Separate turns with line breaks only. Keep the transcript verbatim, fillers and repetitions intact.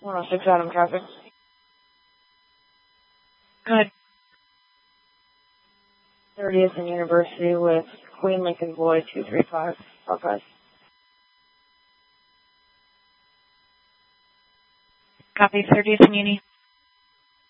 one oh six Adam traffic.
Good.
thirtieth and University with Queen Lincoln Boy two three five. Okay.
Copy thirtieth and Uni.